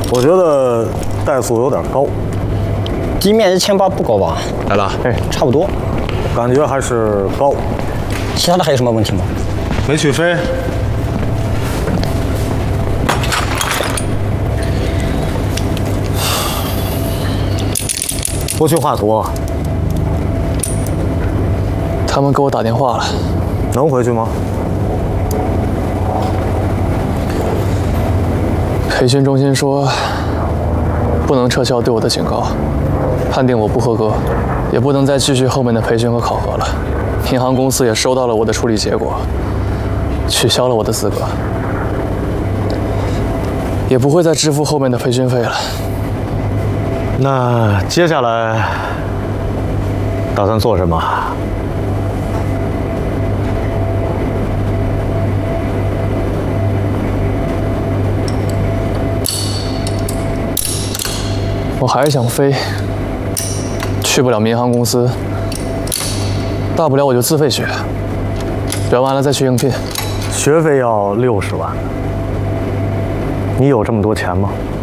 我觉得怠速有点高， 地面1800不高吧？ 来了， 哎，差不多。 感觉还是高。 其他的还有什么问题吗？ 没起飞。不去画图， 他们给我打电话了， 能回去吗？ 培训中心说不能撤销对我的警告，判定我不合格，也不能再继续后面的培训和考核了。民航公司也收到了我的处理结果，取消了我的资格，也不会再支付后面的培训费了。 那接下来打算做什么？ 我还是想飞，去不了民航公司，大不了我就自费学，学完了再去应聘。 学费要60万，你有这么多钱吗？